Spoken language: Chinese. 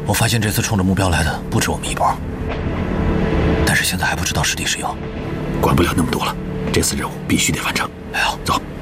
我发现这次冲着目标来的不止我们一波，但是现在还不知道是敌是友。 管不了那么多了，这次任务必须得完成。 哎呦， 走。